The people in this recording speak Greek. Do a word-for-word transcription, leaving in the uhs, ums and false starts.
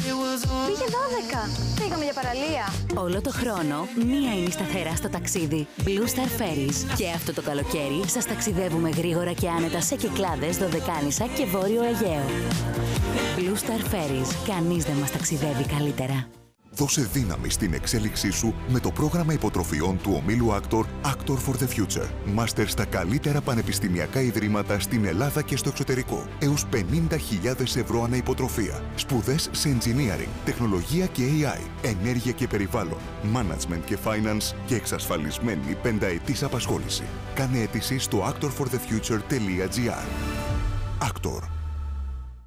Πήγε δώδεκα. Πήγαμε για παραλία. Όλο το χρόνο, μία είναι η σταθερά στο ταξίδι. Blue Star Ferries. Και αυτό το καλοκαίρι σας ταξιδεύουμε γρήγορα και άνετα σε Κυκλάδες, Δωδεκάνησα και Βόρειο Αιγαίο. Blue Star Ferries. Κανείς δεν μας ταξιδεύει καλύτερα. Δώσε δύναμη στην εξέλιξή σου με το πρόγραμμα υποτροφιών του ομίλου Actor, Actor for the Future. Μάστερ στα καλύτερα πανεπιστημιακά ιδρύματα στην Ελλάδα και στο εξωτερικό. Έως πενήντα χιλιάδες ευρώ ανά υποτροφία. Σπουδές σε engineering, τεχνολογία και έι άι, ενέργεια και περιβάλλον, management και finance και εξασφαλισμένη πενταετής απασχόληση. Κάνε αίτηση στο actor for the future τελεία gr. Actor.